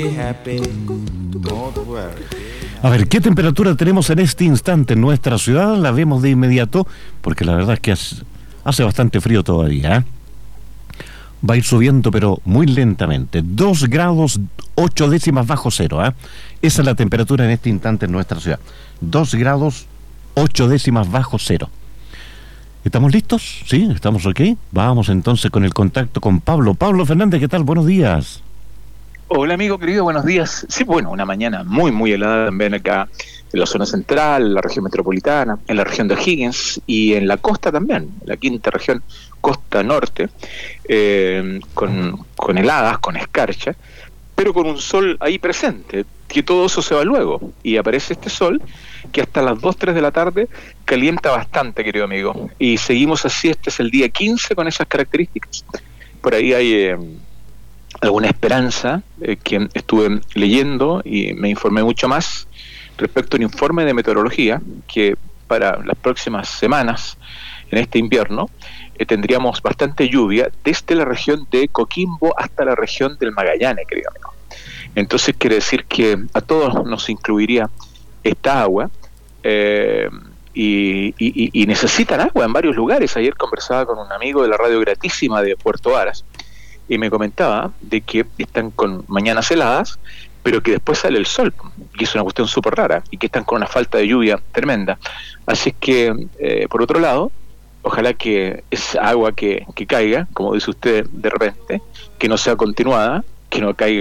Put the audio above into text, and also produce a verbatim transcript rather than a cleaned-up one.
A ver, ¿qué temperatura tenemos en este instante en nuestra ciudad? La vemos de inmediato, porque la verdad es que hace, hace bastante frío todavía, ¿eh? Va a ir subiendo, pero muy lentamente. Dos grados ocho décimas bajo cero, ¿eh? Esa es la temperatura en este instante en nuestra ciudad. Dos grados ocho décimas bajo cero. ¿Estamos listos? ¿Sí? ¿Estamos ok? Vamos entonces con el contacto con Pablo. Pablo Fernández, ¿qué tal? Buenos días. Hola amigo querido, buenos días. Sí, bueno, una mañana muy muy helada también acá en la zona central, en la región metropolitana, en la región de O'Higgins y en la costa también, la quinta región, costa norte, eh, con, con heladas, con escarcha, pero con un sol ahí presente, que todo eso se va luego, y aparece este sol que hasta las dos, tres de la tarde calienta bastante, querido amigo, y seguimos así. Este es el día quince con esas características. Por ahí hay eh, alguna esperanza, eh, que estuve leyendo y me informé mucho más respecto a un informe de meteorología que para las próximas semanas, en este invierno, eh, tendríamos bastante lluvia desde la región de Coquimbo hasta la región del Magallanes, querido amigo. Entonces quiere decir que a todos nos incluiría esta agua, eh, y, y, y necesitan agua en varios lugares. Ayer conversaba con un amigo de la radio gratísima de Puerto Varas y me comentaba de que están con mañanas heladas, pero que después sale el sol, y es una cuestión súper rara, y que están con una falta de lluvia tremenda. Así es que, eh, por otro lado, ojalá que esa agua que, que caiga, como dice usted de repente, que no sea continuada, que no caiga